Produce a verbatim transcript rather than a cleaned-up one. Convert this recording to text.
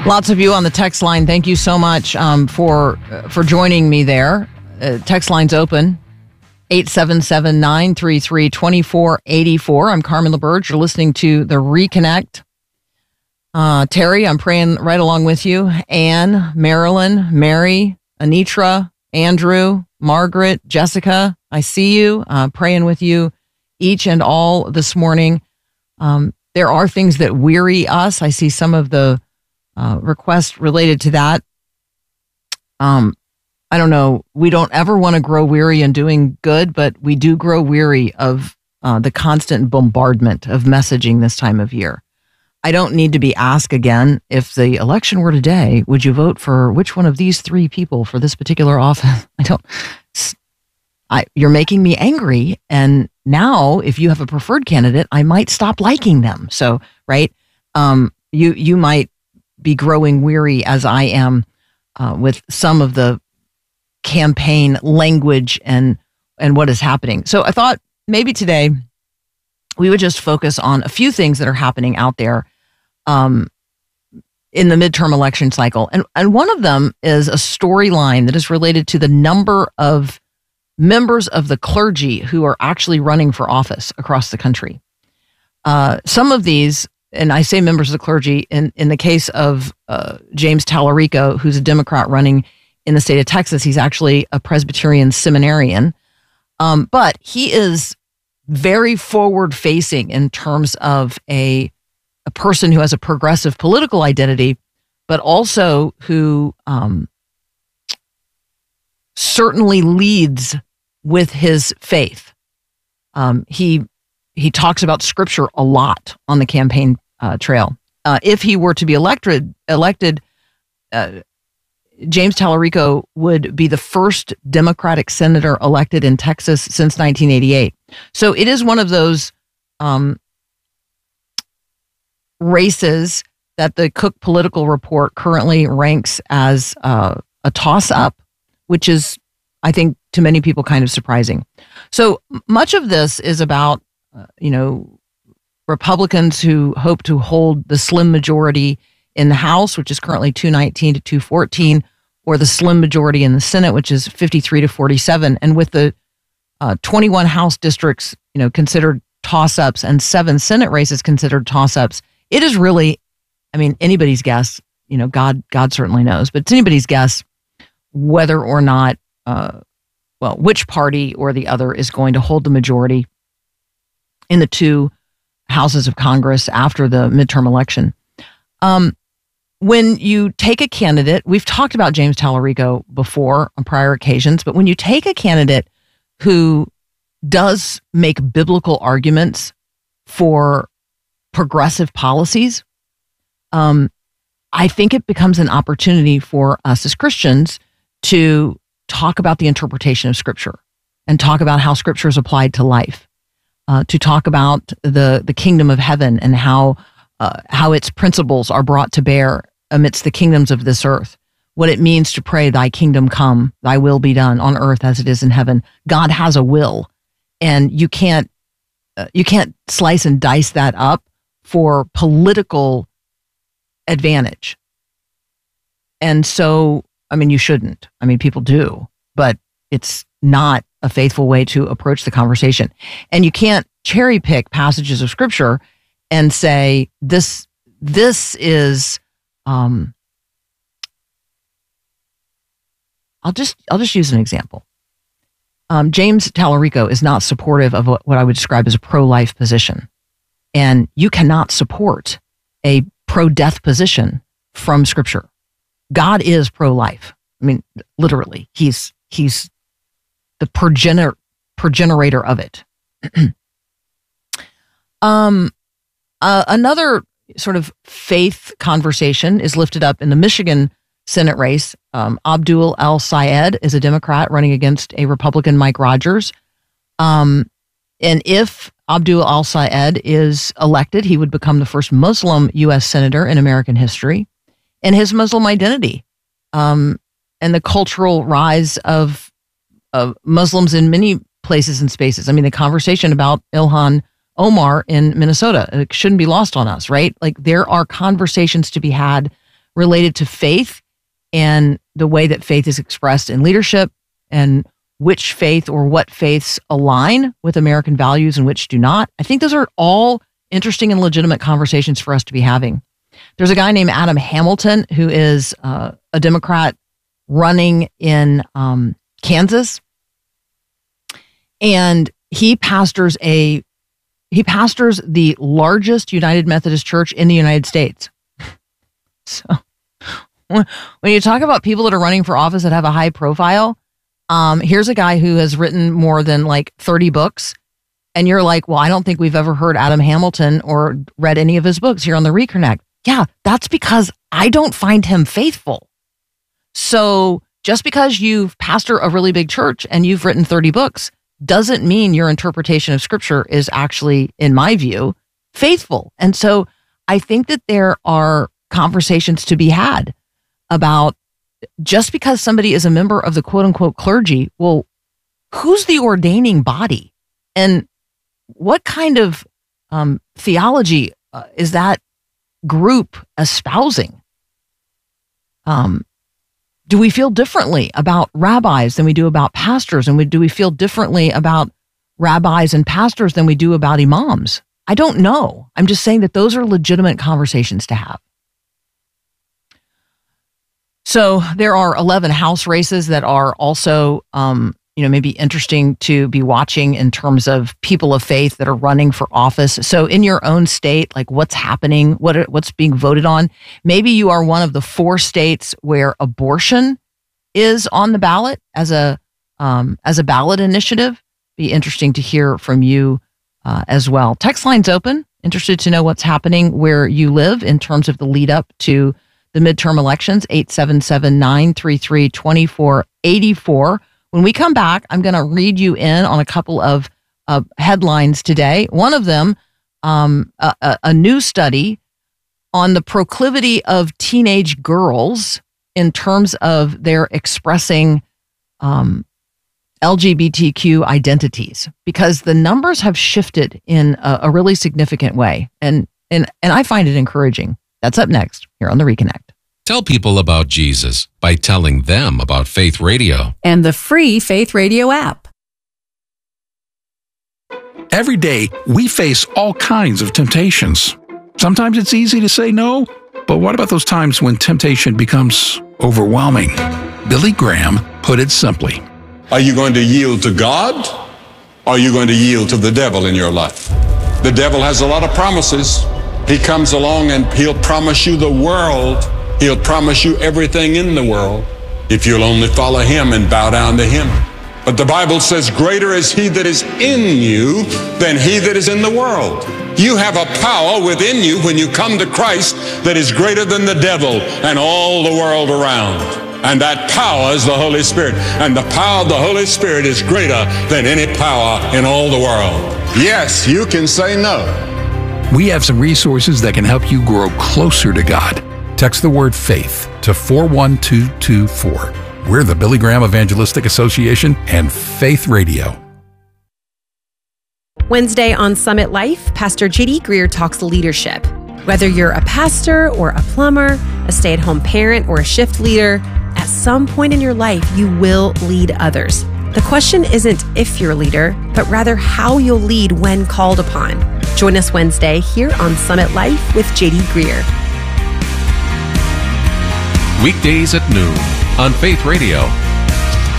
Lots of you on the text line. Thank you so much um, for uh, for joining me there. Uh, text line's open. eight seven seven, nine three three, two four eight four. I'm Carmen LaBerge. You're listening to The Reconnect. Uh, Terry, I'm praying right along with you. Anne, Marilyn, Mary, Anitra, Andrew, Margaret, Jessica, I see you. Uh, praying with you each and all this morning. Um, there are things that weary us. I see some of the uh, requests related to that. Um, I don't know. We don't ever want to grow weary in doing good, but we do grow weary of uh, the constant bombardment of messaging this time of year. I don't need to be asked again, if the election were today, would you vote for which one of these three people for this particular office? I don't. I, you're making me angry. And now, if you have a preferred candidate, I might stop liking them. So, right, um, you you might be growing weary, as I am, uh, with some of the campaign language and and what is happening. So I thought maybe today we would just focus on a few things that are happening out there um, in the midterm election cycle. And, and one of them is a storyline that is related to the number of members of the clergy who are actually running for office across the country. Uh, some of these, and I say members of the clergy, in, in the case of uh, James Tallarico, who's a Democrat running in the state of Texas, he's actually a Presbyterian seminarian. Um, but he is very forward-facing in terms of a, a person who has a progressive political identity, but also who um, certainly leads with his faith. Um, he he talks about Scripture a lot on the campaign uh, trail. Uh, if he were to be elected, elected, uh, James Tallarico would be the first Democratic senator elected in Texas since nineteen eighty-eight. So it is one of those um, races that the Cook Political Report currently ranks as uh, a toss-up, which is, I think, to many people kind of surprising. So much of this is about, uh, you know, Republicans who hope to hold the slim majority in the House, which is currently two nineteen to two fourteen, or the slim majority in the Senate, which is fifty-three to forty-seven. And with the uh, twenty-one House districts, you know, considered toss-ups and seven Senate races considered toss-ups, it is really, I mean, anybody's guess. You know, God, God certainly knows, but it's anybody's guess whether or not, uh, well, which party or the other is going to hold the majority in the two houses of Congress after the midterm election. Um, when you take a candidate, we've talked about James Tallarico before on prior occasions, but when you take a candidate who does make biblical arguments for progressive policies, um, I think it becomes an opportunity for us as Christians to talk about the interpretation of Scripture and talk about how Scripture is applied to life, uh, to talk about the, the kingdom of heaven and how uh, how its principles are brought to bear amidst the kingdoms of this earth, what it means to pray, thy kingdom come, thy will be done on earth as it is in heaven. God has a will, and you can't uh, you can't slice and dice that up for political advantage. And so, I mean, you shouldn't. I mean, people do, but it's not a faithful way to approach the conversation. And you can't cherry pick passages of Scripture and say, this, this is, um, I'll just, I'll just use an example. Um, James Tallarico is not supportive of what, what I would describe as a pro-life position. And you cannot support a pro-death position from Scripture. God is pro-life. I mean, literally, he's he's the progener, progenitor of it. um, uh, another sort of faith conversation is lifted up in the Michigan Senate race. Um, Abdul El-Sayed is a Democrat running against a Republican, Mike Rogers. Um, and if Abdul El-Sayed is elected, he would become the first Muslim U S senator in American history. And his Muslim identity um, and the cultural rise of, of Muslims in many places and spaces. I mean, the conversation about Ilhan Omar in Minnesota, it shouldn't be lost on us, right? Like, there are conversations to be had related to faith and the way that faith is expressed in leadership and which faith or what faiths align with American values and which do not. I think those are all interesting and legitimate conversations for us to be having. There's a guy named Adam Hamilton who is uh, a Democrat running in um, Kansas, and he pastors a he pastors the largest United Methodist Church in the United States. So when you talk about people that are running for office that have a high profile, um, here's a guy who has written more than like thirty books. And you're like, well, I don't think we've ever heard Adam Hamilton or read any of his books here on the Reconnect. Yeah, that's because I don't find him faithful. So just because you've pastored a really big church and you've written thirty books doesn't mean your interpretation of scripture is actually, in my view, faithful. And so I think that there are conversations to be had about just because somebody is a member of the quote unquote clergy, well, who's the ordaining body? And what kind of um, theology uh, is that group espousing? Um, do we feel differently about rabbis than we do about pastors? And we, do we feel differently about rabbis and pastors than we do about imams? I don't know. I'm just saying that those are legitimate conversations to have. So there are eleven House races that are also, um, you know, maybe interesting to be watching in terms of people of faith that are running for office. So in your own state, like what's happening, what what's being voted on? Maybe you are one of the four states where abortion is on the ballot as a um, as a ballot initiative. Be interesting to hear from you uh, as well. Text line's open. Interested to know what's happening where you live in terms of the lead up to the midterm elections. Eight seven seven, nine three three, two four eight four. When we come back, I'm going to read you in on a couple of uh, headlines today. One of them, um, a, a, a new study on the proclivity of teenage girls in terms of their expressing um, L G B T Q identities, because the numbers have shifted in a, a really significant way. And, and, and I find it encouraging. That's up next here on The Reconnect. Tell people about Jesus by telling them about Faith Radio and the free Faith Radio app. Every day, we face all kinds of temptations. Sometimes it's easy to say no, but what about those times when temptation becomes overwhelming? Billy Graham put it simply. Are you going to yield to God, or are you going to yield to the devil in your life? The devil has a lot of promises. He comes along and he'll promise you the world. He'll promise you everything in the world if you'll only follow him and bow down to him. But the Bible says, greater is he that is in you than he that is in the world. You have a power within you when you come to Christ that is greater than the devil and all the world around. And that power is the Holy Spirit. And the power of the Holy Spirit is greater than any power in all the world. Yes, you can say no. We have some resources that can help you grow closer to God. Text the word faith to four one two two four. We're the Billy Graham Evangelistic Association and Faith Radio. Wednesday on Summit Life, Pastor J D Greear talks leadership. Whether you're a pastor or a plumber, a stay-at-home parent or a shift leader, at some point in your life, you will lead others. The question isn't if you're a leader, but rather how you'll lead when called upon. Join us Wednesday here on Summit Life with J D Greear. Weekdays at noon on Faith Radio